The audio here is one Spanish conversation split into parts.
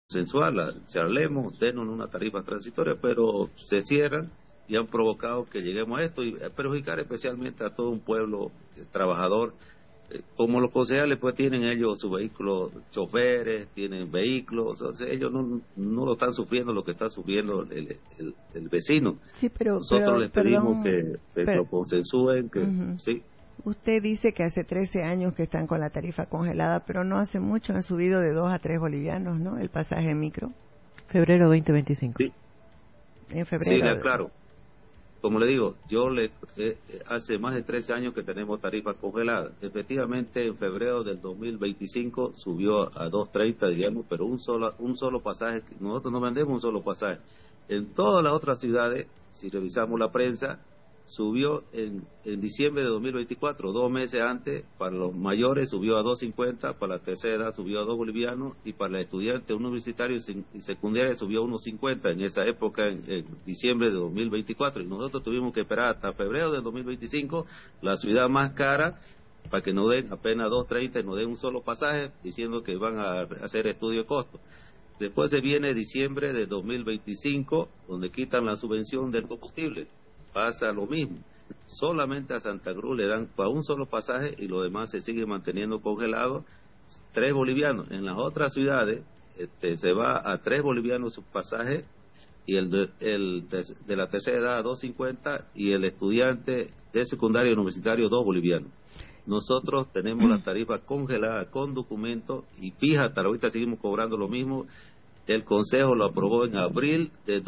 consensuarla, charlemos, denos una tarifa transitoria, pero se cierran y han provocado que lleguemos a esto y a perjudicar especialmente a todo un pueblo trabajador. Como los concejales pues tienen ellos sus vehículos, choferes, tienen vehículos, o sea, ellos no lo están sufriendo lo que está sufriendo el vecino. Sí, Nosotros les pedimos perdón, que lo consensúen, que sí. Usted dice que hace 13 años que están con la tarifa congelada, pero no hace mucho han subido de 2 a 3 bolivianos, ¿no? El pasaje micro. Febrero 2025. Sí. En febrero. Sí, le aclaro. Como le digo, hace más de 13 años que tenemos tarifas congeladas. Efectivamente, en febrero del 2025 subió a 2.30, digamos, pero un solo pasaje. Nosotros no vendemos un solo pasaje. En todas las otras ciudades, si revisamos la prensa, subió en diciembre de 2024, 2 meses antes. Para los mayores subió a 2.50, para la tercera edad subió a 2 bolivianos y para los estudiantes universitarios y secundarios subió a 1.50 en esa época, en diciembre de 2024. Y nosotros tuvimos que esperar hasta febrero de 2025, la ciudad más cara, para que nos den apenas 2.30 y nos den un solo pasaje, diciendo que van a hacer estudio de costo. Después se viene diciembre de 2025, donde quitan la subvención del combustible. Pasa lo mismo, solamente a Santa Cruz le dan para un solo pasaje y lo demás se sigue manteniendo congelado, 3 bolivianos. En las otras ciudades se va a 3 bolivianos su pasaje y el de la tercera edad a 2.50 y el estudiante de secundario universitario 2 bolivianos. Nosotros tenemos la tarifa congelada con documento y fija, hasta ahorita seguimos cobrando lo mismo. El Consejo lo aprobó en abril de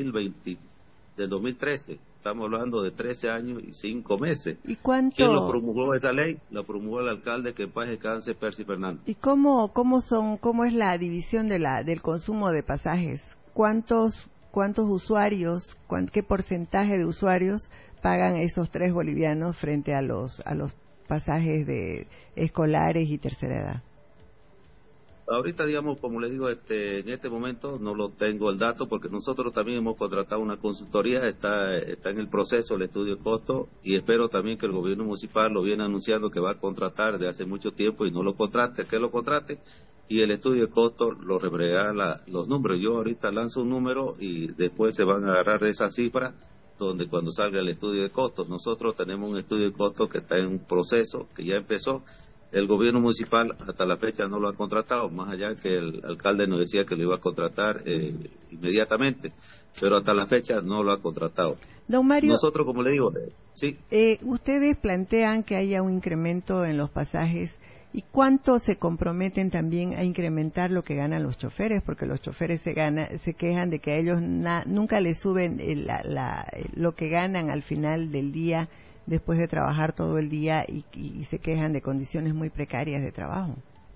2013. Estamos hablando de 13 años y 5 meses. ¿Y cuánto? ¿Quién lo promulgó esa ley? La promulgó el alcalde, que en paz descanse, Percy Fernández. ¿Y cómo es la división del consumo de pasajes? ¿Cuántos usuarios, qué porcentaje de usuarios pagan esos 3 bolivianos frente a los pasajes de escolares y tercera edad? Ahorita, digamos, como le digo, en este momento no lo tengo el dato porque nosotros también hemos contratado una consultoría, está en el proceso el estudio de costo y espero también que el gobierno municipal lo viene anunciando que va a contratar de hace mucho tiempo y no lo contrate, que lo contrate y el estudio de costo lo reflejará los números. Yo ahorita lanzo un número y después se van a agarrar de esa cifra donde cuando salga el estudio de costos. Nosotros tenemos un estudio de costos que está en un proceso, que ya empezó. El gobierno municipal hasta la fecha no lo ha contratado, más allá que el alcalde nos decía que lo iba a contratar inmediatamente, pero hasta la fecha no lo ha contratado. Don Mario, nosotros, como le digo, sí. Ustedes plantean que haya un incremento en los pasajes, ¿y cuánto se comprometen también a incrementar lo que ganan los choferes? Porque los choferes se quejan de que a ellos nunca les suben lo que ganan al final del día, después de trabajar todo el día y se quejan de condiciones muy precarias de trabajo.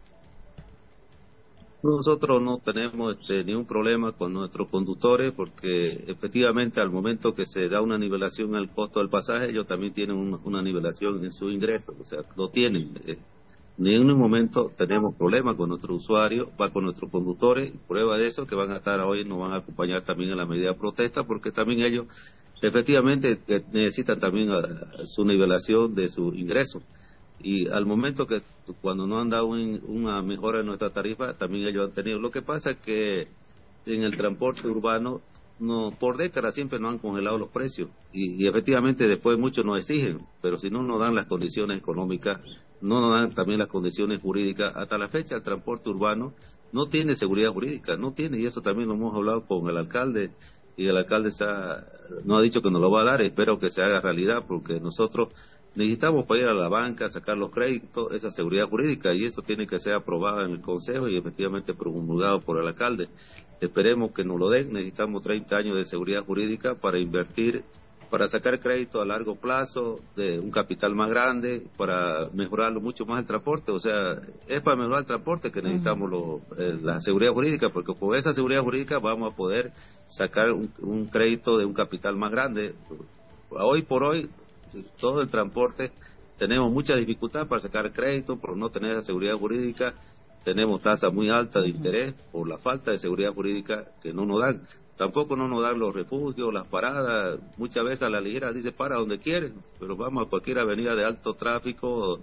Nosotros no tenemos ningún problema con nuestros conductores porque efectivamente al momento que se da una nivelación al costo del pasaje, ellos también tienen una nivelación en su ingreso, o sea, lo tienen. Ni en un momento tenemos problemas con nuestros usuarios, con nuestros conductores. Prueba de eso que van a estar hoy, nos van a acompañar también en la medida de protesta porque también ellos efectivamente necesitan también su nivelación de su ingreso y al momento que cuando no han dado una mejora en nuestra tarifa también ellos han tenido. Lo que pasa es que en el transporte urbano por décadas siempre nos han congelado los precios y efectivamente después muchos nos exigen, pero si no nos dan las condiciones económicas, no nos dan también las condiciones jurídicas. Hasta la fecha el transporte urbano no tiene seguridad jurídica, no tiene, y eso también lo hemos hablado con el alcalde y el alcalde no ha dicho que nos lo va a dar. Espero que se haga realidad porque nosotros necesitamos para ir a la banca, sacar los créditos, esa seguridad jurídica, y eso tiene que ser aprobado en el Consejo y efectivamente promulgado por el alcalde. Esperemos que nos lo den. Necesitamos 30 años de seguridad jurídica para invertir, para sacar crédito a largo plazo, de un capital más grande, para mejorarlo mucho más el transporte. O sea, es para mejorar el transporte que necesitamos la seguridad jurídica, porque con esa seguridad jurídica vamos a poder sacar un crédito de un capital más grande. Hoy por hoy, todo el transporte tenemos mucha dificultad para sacar crédito por no tener esa seguridad jurídica. Tenemos tasas muy altas de interés por la falta de seguridad jurídica que no nos dan. Tampoco no nos dan los refugios, las paradas. Muchas veces a la ligera dice para donde quieren, pero vamos a cualquier avenida de alto tráfico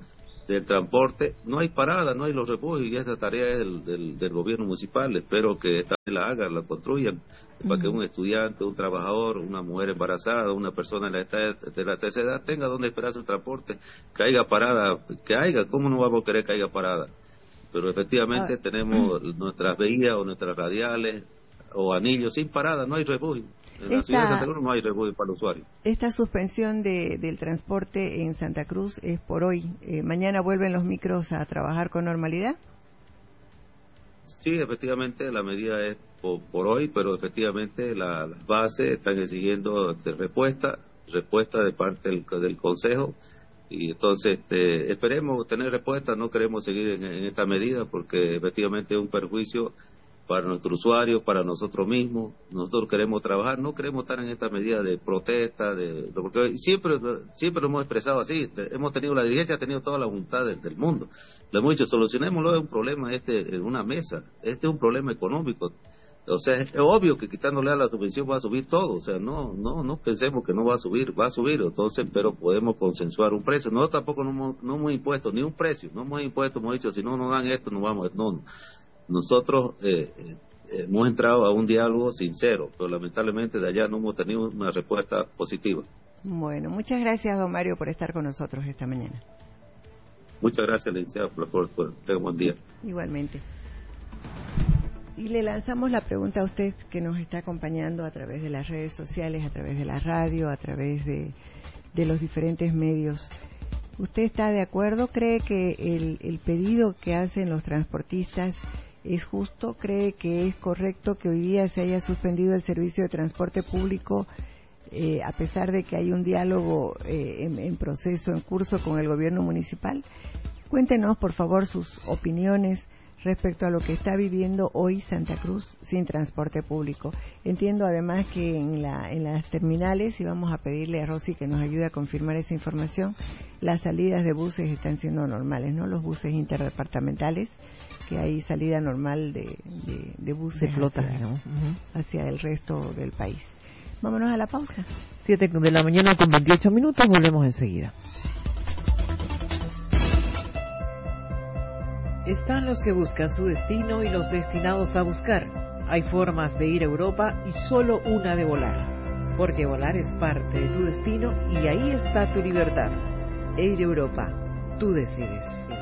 del transporte, no hay parada, no hay los refugios, y esa tarea es del gobierno municipal. Espero que también la hagan, la construyan, para que un estudiante, un trabajador, una mujer embarazada, una persona de la tercera edad tenga donde esperar su transporte, que haya parada, ¿cómo no vamos a querer que haya parada? Pero efectivamente tenemos nuestras vías o nuestras radiales o anillos sin parada, no hay refugio. En la ciudad de Santa Cruz no hay refugio para el usuario. Esta suspensión del transporte en Santa Cruz es por hoy. ¿Mañana vuelven los micros a trabajar con normalidad? Sí, efectivamente, la medida es por hoy, pero efectivamente las bases están exigiendo respuesta de parte del Consejo, y entonces esperemos tener respuesta. No queremos seguir en esta medida porque efectivamente es un perjuicio para nuestro usuario, para nosotros mismos. Nosotros queremos trabajar, no queremos estar en esta medida de protesta, porque siempre lo hemos expresado así. La dirigencia ha tenido toda la voluntad del mundo. Le hemos dicho, solucionémoslo, es un problema en una mesa, es un problema económico. O sea, es obvio que quitándole a la subvención va a subir todo. O sea, no pensemos que no va a subir, entonces, pero podemos consensuar un precio. Nosotros tampoco no hemos impuesto ni un precio, hemos dicho, si no nos dan esto, no vamos, no. Nosotros hemos entrado a un diálogo sincero, pero lamentablemente de allá no hemos tenido una respuesta positiva. Bueno, muchas gracias, don Mario, por estar con nosotros esta mañana. Muchas gracias, licenciado, por tener un buen día. Igualmente. Y le lanzamos la pregunta a usted que nos está acompañando a través de las redes sociales, a través de la radio, a través de los diferentes medios. ¿Usted está de acuerdo? ¿Cree que el pedido que hacen los transportistas es justo? ¿Cree que es correcto que hoy día se haya suspendido el servicio de transporte público a pesar de que hay un diálogo en proceso, en curso con el gobierno municipal? Cuéntenos, por favor, sus opiniones respecto a lo que está viviendo hoy Santa Cruz sin transporte público. Entiendo además que en las terminales, y vamos a pedirle a Rosy que nos ayude a confirmar esa información, las salidas de buses están siendo normales, ¿no? Los buses interdepartamentales, que hay salida normal de buses de flota, hacia el resto del país. Vámonos a la pausa. 7 de la mañana con 28 minutos, volvemos enseguida. Están los que buscan su destino y los destinados a buscar. Hay formas de ir a Europa y solo una de volar. Porque volar es parte de tu destino y ahí está tu libertad. Air Europa, tú decides.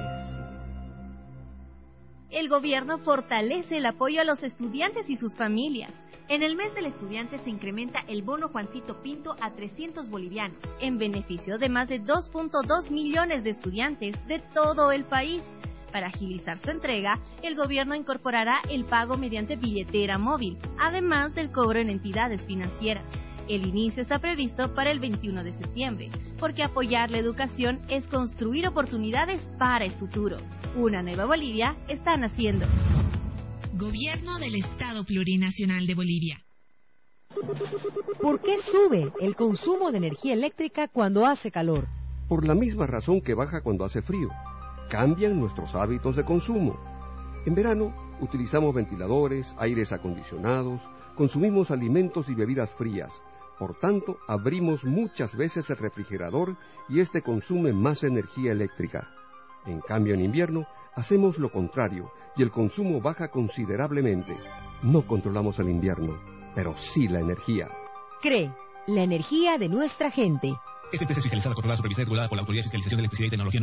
El gobierno fortalece el apoyo a los estudiantes y sus familias. En el mes del estudiante se incrementa el bono Juancito Pinto a 300 bolivianos, en beneficio de más de 2.2 millones de estudiantes de todo el país. Para agilizar su entrega, el gobierno incorporará el pago mediante billetera móvil, además del cobro en entidades financieras. El inicio está previsto para el 21 de septiembre, porque apoyar la educación es construir oportunidades para el futuro. Una nueva Bolivia está naciendo. Gobierno del Estado Plurinacional de Bolivia. ¿Por qué sube el consumo de energía eléctrica cuando hace calor? Por la misma razón que baja cuando hace frío. Cambian nuestros hábitos de consumo. En verano utilizamos ventiladores, aires acondicionados, consumimos alimentos y bebidas frías. Por tanto, abrimos muchas veces el refrigerador y este consume más energía eléctrica. En cambio, en invierno hacemos lo contrario y el consumo baja considerablemente. No controlamos el invierno, pero sí la energía. CRE, la energía de nuestra gente. Esta empresa es fiscalizada, controlada, supervisada y regulada por la Autoridad de Fiscalización de Electricidad y Tecnología